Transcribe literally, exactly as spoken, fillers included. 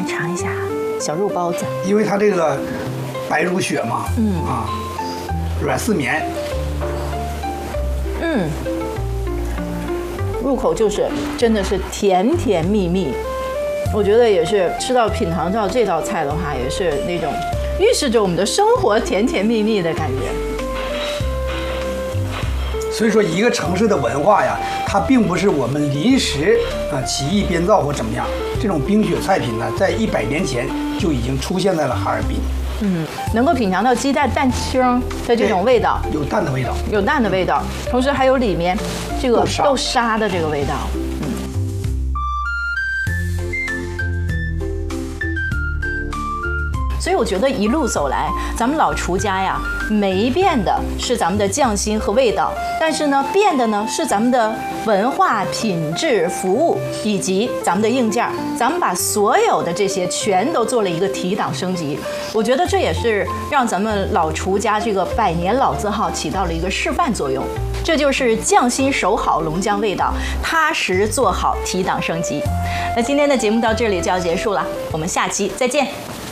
尝一下小肉包子， 因为它这个白如雪嘛，嗯啊，软似绵， 嗯，入口就是真的是甜甜蜜蜜。我觉得也是吃到品尝到这道菜的话，也是那种预示着我们的生活甜甜蜜蜜的感觉。 所以说，一个城市的文化呀，它并不是我们临时啊起义编造或怎么样。这种冰雪菜品呢，在一百年前就已经出现在了哈尔滨。 嗯，能够品尝到鸡蛋蛋清的这种味道， 有蛋的味道， 有蛋的味道，同时还有里面这个豆沙的这个味道。所以我觉得一路走来，咱们老厨家呀，没变的是咱们的匠心和味道，但是呢，变的呢是咱们的文化、品质、服务以及咱们的硬件。咱们把所有的这些全都做了一个提档升级。我觉得这也是让咱们老厨家这个百年老字号起到了一个示范作用。这就是匠心守好龙江味道，踏实做好提档升级。那今天的节目到这里就要结束了，我们下期再见。